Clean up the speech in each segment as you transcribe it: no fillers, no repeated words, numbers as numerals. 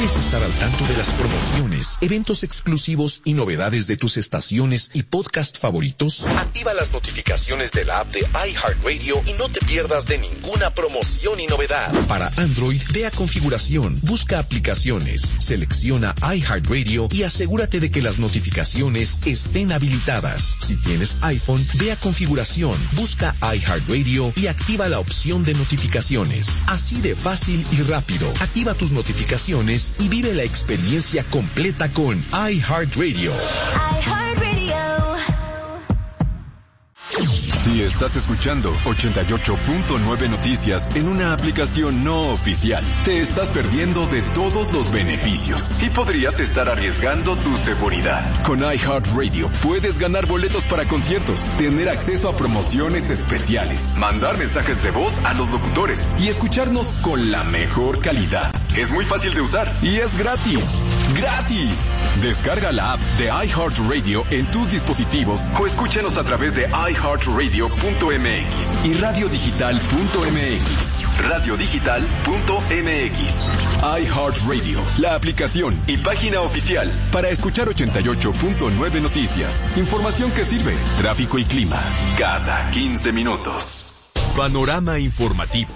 ¿Quieres estar al tanto de las promociones, eventos exclusivos y novedades de tus estaciones y podcast favoritos? Activa las notificaciones de la app de iHeartRadio y no te pierdas de ninguna promoción y novedad. Para Android, ve a configuración, busca aplicaciones, selecciona iHeartRadio y asegúrate de que las notificaciones estén habilitadas. Si tienes iPhone, ve a configuración, busca iHeartRadio y activa la opción de notificaciones. Así de fácil y rápido. Activa tus notificaciones y vive la experiencia completa con iHeartRadio. Si estás escuchando 88.9 Noticias en una aplicación no oficial, te estás perdiendo de todos los beneficios y podrías estar arriesgando tu seguridad. Con iHeartRadio puedes ganar boletos para conciertos, tener acceso a promociones especiales, mandar mensajes de voz a los locutores y escucharnos con la mejor calidad. Es muy fácil de usar y es gratis. ¡Gratis! Descarga la app de iHeartRadio en tus dispositivos o escúchanos a través de iHeartRadio.mx y radiodigital.mx. Radiodigital.mx. iHeartRadio, la aplicación y página oficial para escuchar 88.9 Noticias. Información que sirve, tráfico y clima, cada 15 minutos. Panorama informativo.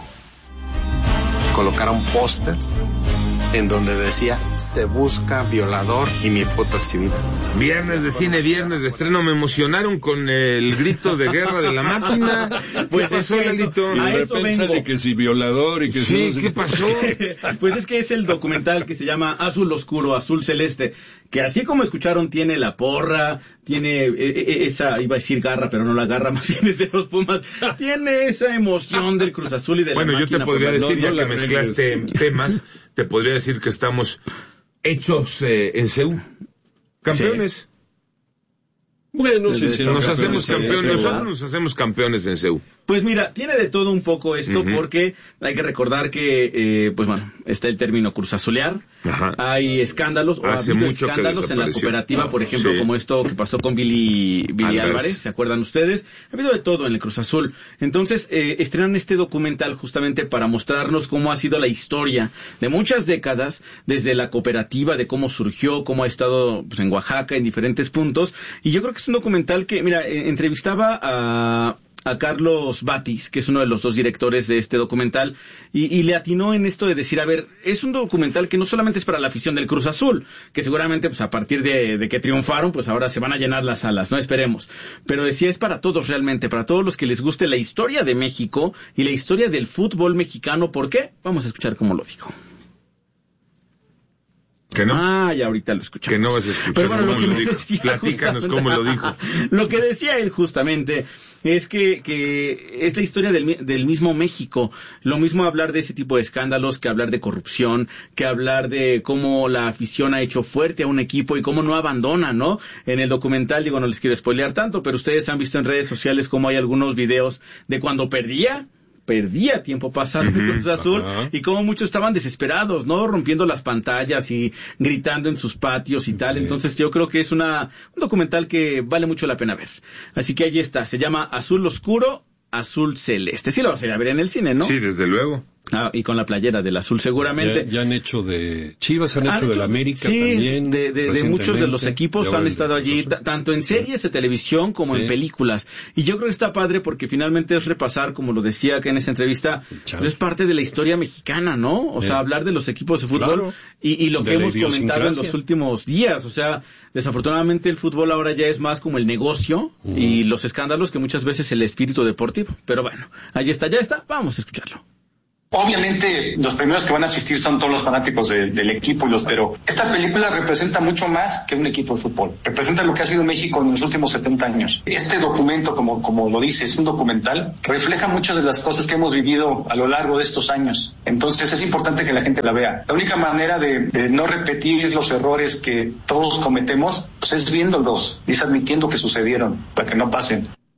Colocaron pósters en donde decía: se busca violador y mi foto exhibida. Viernes de cine, viernes de estreno, me emocionaron con el grito de guerra de la máquina. Pues ¿qué pasó, Lalito? Y de repente sale que si violador y que sí, si... ¿qué pasó? Pues es que es el documental que se llama Azul Oscuro, Azul Celeste, que así como escucharon tiene la porra, tiene esa, iba a decir garra, pero no la garra, más bien es de los Pumas, tiene esa emoción del Cruz Azul y de la máquina. Bueno, yo te podría decir, ya que mezclaste temas, te podría decir que estamos hechos en CEU. Campeones. Sí. Bueno, sí, nos hacemos campeones, nosotros nos hacemos campeones en CEU. Pues mira, tiene de todo un poco esto, porque hay que recordar que, pues bueno, está el término cruzazulear, hay escándalos, o ha habido escándalos en la cooperativa, por ejemplo, como esto que pasó con Billy Álvarez, ¿se acuerdan ustedes? Ha habido de todo en el Cruz Azul. Entonces, estrenan este documental justamente para mostrarnos cómo ha sido la historia de muchas décadas, desde la cooperativa, de cómo surgió, cómo ha estado pues, en Oaxaca, en diferentes puntos, y yo creo que es un documental que, mira, entrevistaba a Carlos Batis, que es uno de los dos directores de este documental, y le atinó en esto de decir, a ver, es un documental que no solamente es para la afición del Cruz Azul, que seguramente pues a partir de que triunfaron, pues ahora se van a llenar las salas, no esperemos, pero decía, es para todos realmente, para todos los que les guste la historia de México y la historia del fútbol mexicano. ¿Por qué? Vamos a escuchar cómo lo dijo. ¿Que no? Ya ahorita lo escuchamos. Que no vas a escuchar. Pero bueno, cómo lo dijo. Platícanos cómo lo dijo. Lo que decía él justamente es que es la historia del mismo México. Lo mismo hablar de ese tipo de escándalos que hablar de corrupción, que hablar de cómo la afición ha hecho fuerte a un equipo y cómo no abandona, ¿no? En el documental, digo, no les quiero spoilear tanto, pero ustedes han visto en redes sociales cómo hay algunos videos de cuando perdía tiempo pasado en Cruz Azul, y como muchos estaban desesperados, ¿no? Rompiendo las pantallas y gritando en sus patios y tal. Entonces yo creo que es un documental que vale mucho la pena ver. Así que ahí está, se llama Azul Oscuro, Azul Celeste. Sí lo vas a ir a ver en el cine, ¿no? Sí, desde luego. Y con la playera del azul seguramente. Ya han hecho de Chivas, han hecho de la América también. De muchos de los equipos han estado allí, tanto en series de televisión como en películas. Y yo creo que está padre porque finalmente es repasar, como lo decía acá en esta entrevista, es parte de la historia mexicana, ¿no? O sea, hablar de los equipos de fútbol y lo que hemos comentado en los últimos días. O sea, desafortunadamente el fútbol ahora ya es más como el negocio y los escándalos que muchas veces el espíritu deportivo. Pero bueno, ahí está, ya está, vamos a escucharlo. Obviamente, los primeros que van a asistir son todos los fanáticos del equipo, pero esta película representa mucho más que un equipo de fútbol. Representa lo que ha sido México en los últimos 70 años. Este documento, como lo dice, es un documental que refleja muchas de las cosas que hemos vivido a lo largo de estos años. Entonces, es importante que la gente la vea. La única manera de no repetir los errores que todos cometemos, pues es viéndolos y es admitiendo que sucedieron, para que no pasen.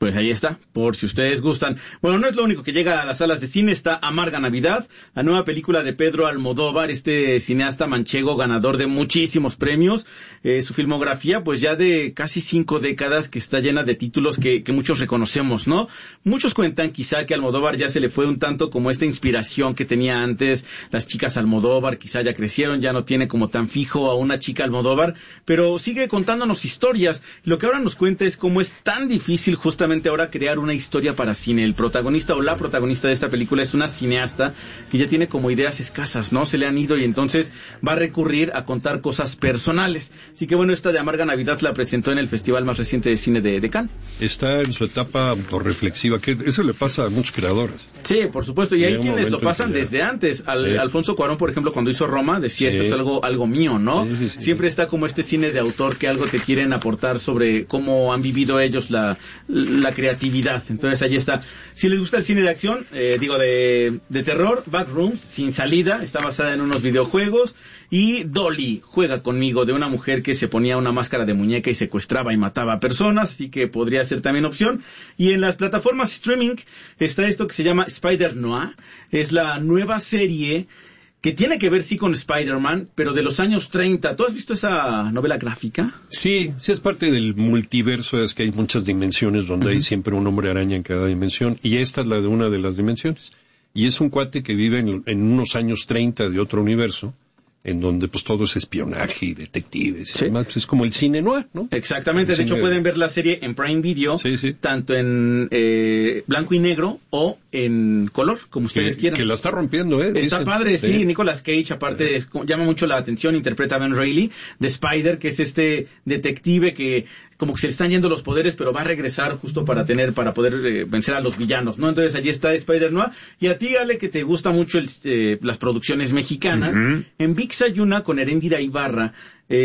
Pues ahí está, por si ustedes gustan. Bueno, no es lo único que llega a las salas de cine, está Amarga Navidad, la nueva película de Pedro Almodóvar, este cineasta manchego ganador de muchísimos premios. Su filmografía, pues ya de casi 5 décadas, que está llena de títulos que muchos reconocemos, ¿no? Muchos cuentan quizá que Almodóvar ya se le fue un tanto como esta inspiración que tenía antes, las chicas Almodóvar, quizá ya crecieron, ya no tiene como tan fijo a una chica Almodóvar, pero sigue contándonos historias. Lo que ahora nos cuenta es cómo es tan difícil justamente ahora crear una historia para cine. El protagonista o la protagonista de esta película es una cineasta que ya tiene como ideas escasas, ¿no? Se le han ido y entonces va a recurrir a contar cosas personales. Así que bueno, esta de Amarga Navidad la presentó en el festival más reciente de cine de Cannes. Está en su etapa autorreflexiva, que eso le pasa a muchos creadores. Sí, por supuesto, y hay quienes lo pasan desde antes. Alfonso Cuarón, por ejemplo, cuando hizo Roma, decía esto es algo mío, ¿no? Sí. Siempre está como este cine de autor que algo te quieren aportar sobre cómo han vivido ellos la creatividad. Entonces allí está. Si les gusta el cine de acción, de terror, Backrooms, Sin Salida, está basada en unos videojuegos. Y Dolly, Juega conmigo, de una mujer que se ponía una máscara de muñeca y secuestraba y mataba a personas, así que podría ser también opción. Y en las plataformas streaming está esto que se llama Spider-Noir. Es la nueva serie que tiene que ver, sí, con Spider-Man, pero de los años 30. ¿Tú has visto esa novela gráfica? Sí, es parte del multiverso, es que hay muchas dimensiones donde hay siempre un hombre araña en cada dimensión, y esta es la de una de las dimensiones. Y es un cuate que vive en unos años 30 de otro universo, en donde pues todo es espionaje y detectives y demás. Pues, es como el cine noir, ¿no? Exactamente, de hecho pueden ver la serie en Prime Video, tanto en blanco y negro o en color, como ustedes quieran. Que la está rompiendo, Está dicen. padre, sí. Nicolas Cage, aparte, llama mucho la atención, interpreta a Ben Reilly, de Spider, que es este detective que como que se le están yendo los poderes, pero va a regresar justo para poder vencer a los villanos, ¿no? Entonces allí está Spider-Noir. Y a ti, Ale, que te gusta mucho las producciones mexicanas, en ViX hay una con Heréndira Ibarra,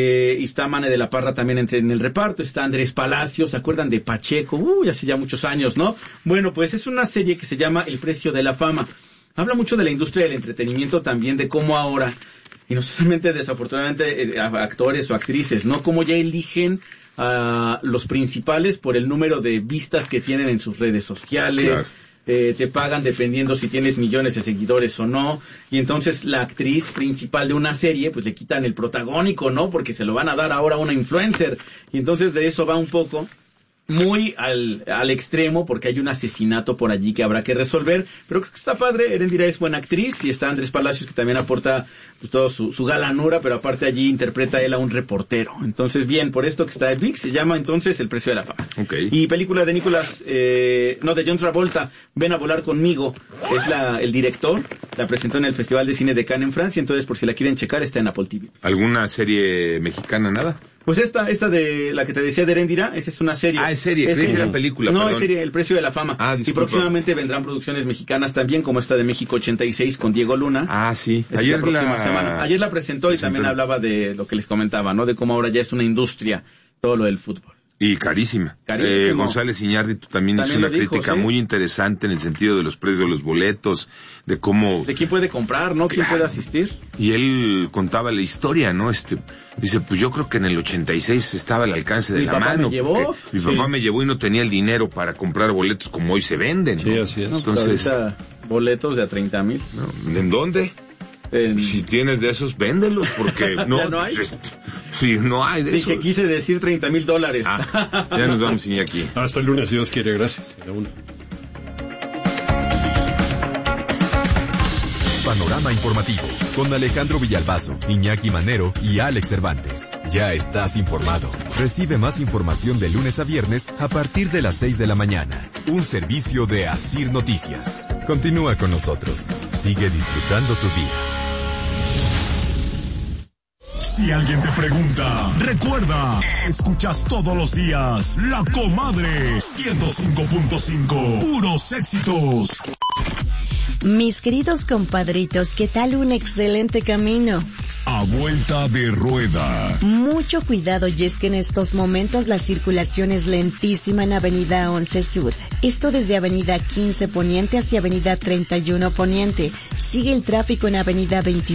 y está Mane de la Parra también en el reparto, está Andrés Palacios, ¿se acuerdan de Pacheco? Hace ya muchos años, ¿no? Bueno, pues es una serie que se llama El Precio de la Fama. Habla mucho de la industria del entretenimiento también, de cómo ahora, y no solamente desafortunadamente actores o actrices, ¿no? Cómo ya eligen a los principales por el número de vistas que tienen en sus redes sociales. Claro. Te pagan dependiendo si tienes millones de seguidores o no, y entonces la actriz principal de una serie, pues le quitan el protagónico, ¿no? Porque se lo van a dar ahora a una influencer, y entonces de eso va un poco muy al extremo, porque hay un asesinato por allí que habrá que resolver, pero creo que está padre. Heréndira es buena actriz, y está Andrés Palacios, que también aporta pues toda su galanura, pero aparte allí interpreta él a un reportero. Entonces, bien, por esto que está en ViX, se llama entonces El Precio de la Fama. Okay. Y película de de John Travolta, Ven a volar conmigo, es el director, la presentó en el Festival de Cine de Cannes en Francia, entonces por si la quieren checar, está en Apple TV. ¿Alguna serie mexicana, nada? Pues esta de la que te decía de Heréndira, esa es una serie. Es serie, creí que era película. No, perdón. Es serie, El Precio de la Fama. Y próximamente vendrán producciones mexicanas también, como esta de México 86 con Diego Luna. Sí. Ayer la presentó y también hablaba de lo que les comentaba, ¿no? De cómo ahora ya es una industria todo lo del fútbol. Y carísima. González Iñárritu también hizo una crítica muy interesante en el sentido de los precios de los boletos, de cómo... De quién puede comprar, ¿no? ¿Quién puede asistir? Y él contaba la historia, ¿no? Dice, pues yo creo que en el 86 estaba al alcance de la mano. Mi papá me llevó y no tenía el dinero para comprar boletos como hoy se venden, ¿no? Sí, así es. Entonces, ahorita boletos de a 30,000. ¿No? ¿En dónde? Si tienes de esos, véndelos, porque no, ¿Ya no hay? Sí, no hay de esos. Que quise decir $30,000. Ya nos vamos, Iñaki. Hasta el lunes, si Dios quiere, gracias. Panorama informativo con Alejandro Villalbazo, Iñaki Manero y Alex Cervantes. Ya estás informado. Recibe más información de lunes a viernes a partir de las 6 de la mañana. Un servicio de Asir Noticias. Continúa con nosotros. Sigue disfrutando tu día. Si alguien te pregunta, recuerda, escuchas todos los días La Comadre 105.5, puros éxitos. Mis queridos compadritos, ¿qué tal un excelente camino? A vuelta de rueda. Mucho cuidado, y es que en estos momentos la circulación es lentísima en Avenida 11 Sur. Esto desde Avenida 15 Poniente hacia Avenida 31 Poniente. Sigue el tráfico en Avenida 25.